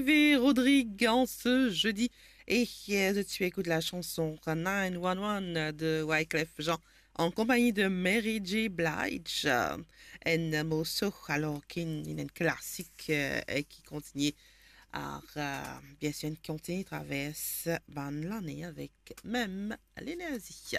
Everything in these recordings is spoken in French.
Rodrigue en ce jeudi et tu écoutes la chanson 911 de Wyclef Jean en compagnie de Mary J. Blige en morceau alors qui est une classique qui continue à bien sûr qui continue traverse l'année avec même l'énergie.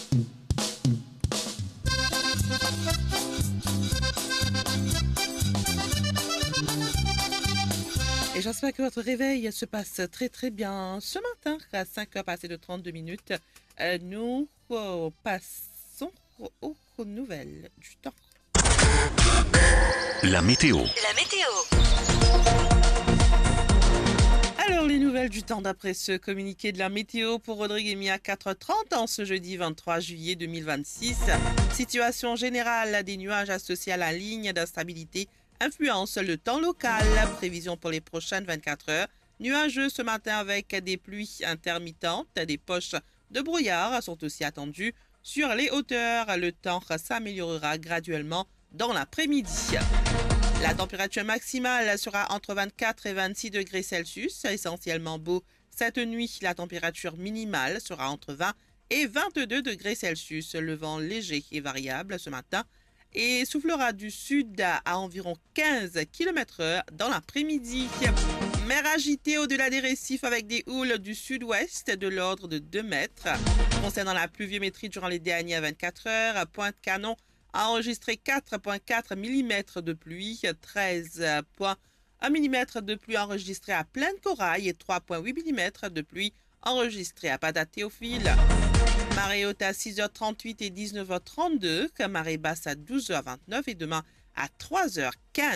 Et j'espère que votre réveil se passe très très bien. Ce matin, à 5h passées de 32 minutes, nous passons aux nouvelles du temps. La météo. Alors, les nouvelles du temps d'après ce communiqué de la météo pour Rodrigue et Mia 4h30 en ce jeudi 23 juillet 2026. Situation générale des nuages associés à la ligne d'instabilité influence le temps local. Prévision pour les prochaines 24 heures. Nuageux ce matin avec des pluies intermittentes. Des poches de brouillard sont aussi attendues sur les hauteurs. Le temps s'améliorera graduellement dans l'après-midi. La température maximale sera entre 24 et 26 degrés Celsius, essentiellement beau. Cette nuit, la température minimale sera entre 20 et 22 degrés Celsius. Le vent léger et variable ce matin et soufflera du sud à environ 15 km/h dans l'après-midi. Mer agitée au-delà des récifs avec des houles du sud-ouest de l'ordre de 2 mètres. Concernant la pluviométrie durant les dernières 24 heures, Pointe-Canon a enregistré 4,4 mm de pluie, 13,1 mm de pluie enregistrée à Plaine-Corail et 3,8 mm de pluie enregistrée à Pada-Théophile. Marée haute à 6h38 et 19h32, marée basse à 12h29 et demain à 3h15.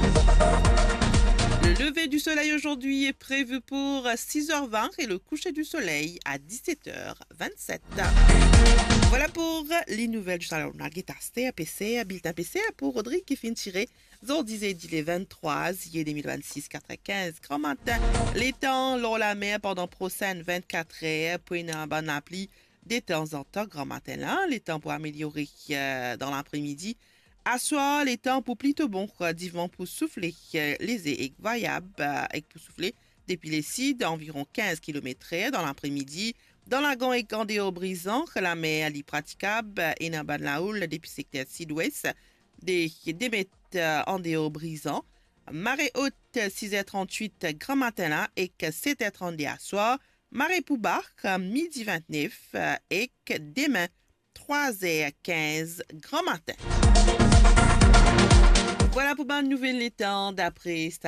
Le lever du soleil aujourd'hui est prévu pour 6h20 et le coucher du soleil à 17h27. Voilà pour les nouvelles du salon. PC, bulletin PC pour Rodrigue qui finit tiré. Zor disait dit les 23 juillet 2026, 4h15. Grand matin, les temps, l'eau la mer pendant prochaine 24 heures, puis une bonne appli. De temps en temps, grand matin là, les temps pour améliorer dans l'après-midi. À soir, les temps pour plutôt bon, vent pour souffler, les et variables, et pour souffler, depuis les sides, environ 15 km/h dans l'après-midi. Dans la Gon et Gandéo brisant, la mer est praticable, et dans la houle, depuis le secteur sud-ouest, des mètres en déo brisant. Marée haute, 6h38, grand matin là, et 7h30 à soir. Marée pour barque, midi 29, et demain, 3h15, grand matin. Voilà pour ma nouvelle temps d'après